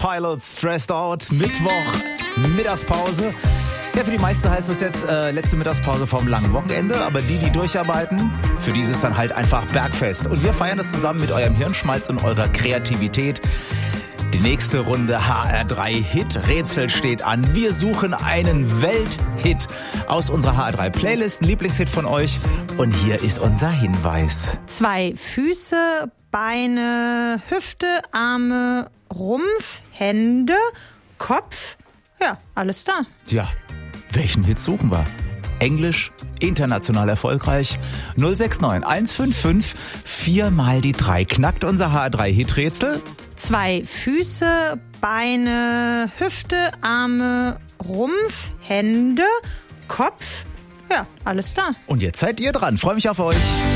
Pilots, Stressed Out, Mittwoch, Mittagspause. Ja, für die meisten heißt das jetzt letzte Mittagspause vom langen Wochenende, aber die durcharbeiten, für die ist es dann halt einfach Bergfest. Und wir feiern das zusammen mit eurem Hirnschmalz und eurer Kreativität. Die nächste Runde HR3 Hit-Rätsel steht an. Wir suchen einen Welthit aus unserer HR3 Playlist, ein Lieblingshit von euch. Und hier ist unser Hinweis. 2 Füße, Beine, Hüfte, Arme, Rumpf, Hände, Kopf. Ja, alles da. Ja, welchen Hit suchen wir? Englisch, international erfolgreich. 069 155 4 mal die 3. Knackt unser HR3 Hit-Rätsel. 2 Füße, Beine, Hüfte, Arme, Rumpf, Hände, Kopf. Ja, alles da. Und jetzt seid ihr dran. Freue mich auf euch.